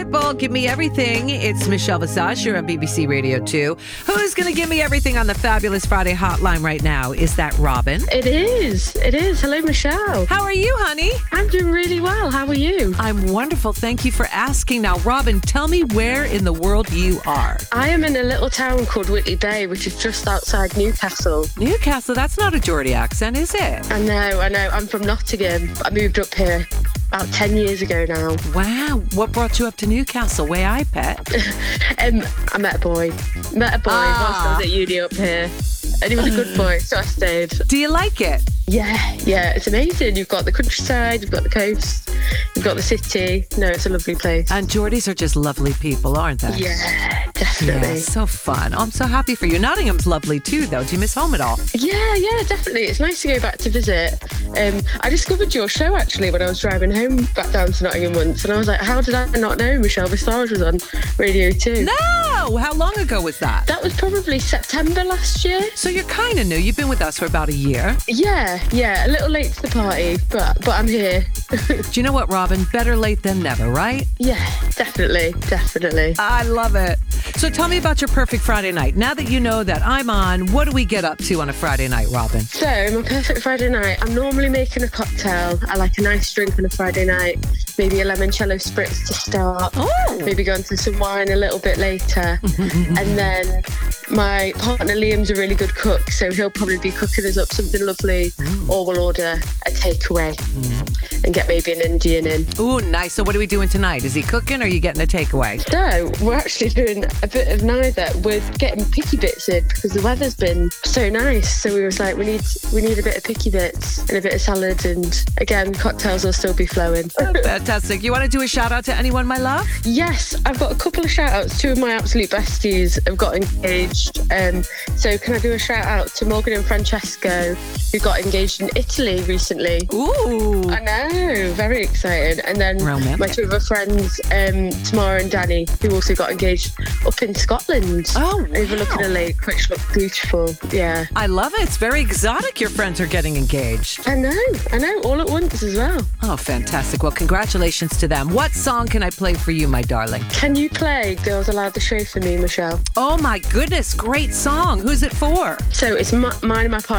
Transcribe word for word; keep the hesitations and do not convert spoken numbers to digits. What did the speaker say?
people. Give me everything. It's Michelle Visage. You're on B B C Radio two. Who's going to give me everything on the Fabulous Friday hotline right now? Is that Robin? It is. It is. Hello, Michelle. How are you, honey? I'm doing really well. How are you? I'm wonderful. Thank you for asking. Now, Robin, tell me where in the world you are. I am in a little town called Whitley Bay, which is just outside Newcastle. Newcastle? That's not a Geordie accent, is it? I know, I know. I'm from Nottingham. I moved up here about ten years ago now. Wow. What brought you up to Newcastle? Way I bet. um, I met a boy. Met a boy Ah. whilst I was at uni up here. And he was a good boy, so I stayed. Do you like it? Yeah, yeah, it's amazing. You've got the countryside, you've got the coast, you've got the city. No, it's a lovely place. And Geordies are just lovely people, aren't they? Yeah, definitely. Yeah, so fun. Oh, I'm so happy for you. Nottingham's lovely too, though. Do you miss home at all? Yeah, yeah, definitely. It's nice to go back to visit. Um, I discovered your show actually when I was driving home back down to Nottingham once, and I was like, how did I not know Michelle Visage was on Radio two? No! How long ago was that? That was probably September last year. So you're kind of new. You've been with us for about a year. Yeah, yeah, a little late to the party, but but I'm here. Do you know what, Robin? Better late than never, right? Yeah, definitely, definitely. I love it. So tell me about your perfect Friday night. Now that you know that I'm on, what do we get up to on a Friday night, Robin? So, my perfect Friday night, I'm normally making a cocktail. I like a nice drink on a Friday night. Maybe a limoncello spritz to start. Oh. Maybe go into some wine a little bit later. And then my partner Liam's a really good cook, so he'll probably be cooking us up something lovely. Mm. Or we'll order a takeaway mm. and get maybe an Indian in. Ooh, nice. So what are we doing tonight? Is he cooking or are you getting a takeaway? No, we're actually doing a bit of neither. We're getting picky bits in because the weather's been so nice. So we was like, we need we need a bit of picky bits and a bit of salad, and again, cocktails will still be flowing. Fantastic. You want to do a shout out to anyone, my love? Yes, I've got a couple of shout outs. Two of my absolute besties have got engaged. Um, so can I do a shout out to Morgan and Francesco, who got engaged in Italy recently? Ooh. I know, very exciting. And then Romantic. my two other friends, um, Tamara and Danny, who also got engaged up in Scotland. Oh, wow. Overlooking a lake, which looked beautiful. Yeah. I love it. It's very exotic your friends are getting engaged. I know, I know, all at once as well. Oh, fantastic. Well, congratulations to them. What song can I play for you, my darling? Can you play Girls Aloud the Show for me, Michelle? Oh, my goodness. Great song. Who's it for? So it's my, mine and my partner